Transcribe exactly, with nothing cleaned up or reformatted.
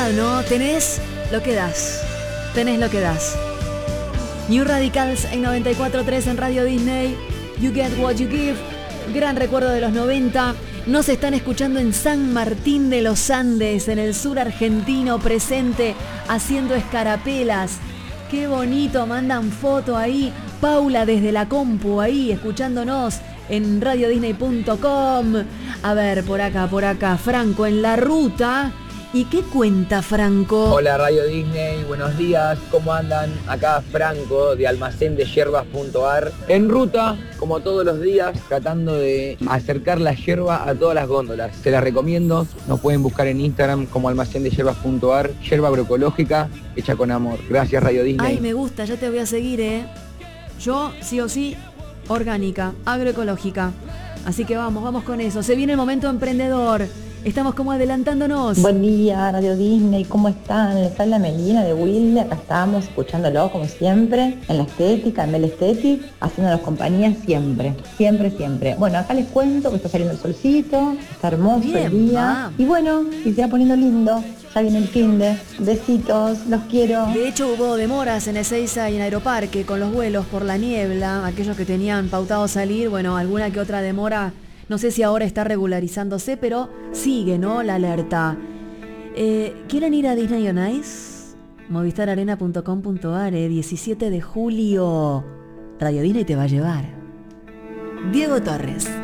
verdad, ¿no? Tenés lo que das. Tenés lo que das. New Radicals en noventa y cuatro punto tres en Radio Disney. You get what you give. Gran recuerdo de los noventa. Nos están escuchando en San Martín de los Andes, en el sur argentino, presente, haciendo escarapelas. Qué bonito, mandan foto ahí. Paula desde la compu ahí, escuchándonos en radio disney punto com. A ver, por acá, por acá, Franco en la ruta. ¿Y qué cuenta, Franco? Hola Radio Disney, buenos días, ¿cómo andan? Acá Franco de almacén de yerbas punto ar. En ruta, como todos los días, tratando de acercar la yerba a todas las góndolas. Se las recomiendo, nos pueden buscar en Instagram como almacén de yerbas punto ar. Yerba agroecológica, hecha con amor. Gracias Radio Disney. Ay, me gusta, ya te voy a seguir, ¿eh? Yo, sí o sí, orgánica, agroecológica. Así que vamos, vamos con eso. Se viene el momento emprendedor. Estamos como adelantándonos. Buen día, Radio Disney, ¿cómo están? Les habla Melina de Wilde, acá estamos escuchándolo como siempre, en la estética, en Bell Aesthetic, haciéndonos compañía siempre, siempre, siempre. Bueno, acá les cuento que está saliendo el solcito, está hermoso Bien, el día, va. y bueno, y se va poniendo lindo, ya viene el fin de besitos, los quiero. De hecho, hubo demoras en Ezeiza y en Aeroparque con los vuelos por la niebla. Aquellos que tenían pautado salir, bueno, alguna que otra demora. No sé si ahora está regularizándose, pero sigue, ¿no? La alerta. Eh, ¿Quieren ir a Disney on Ice? movistar arena punto com punto ar, eh, diecisiete de julio. Radio Disney te va a llevar. Diego Torres.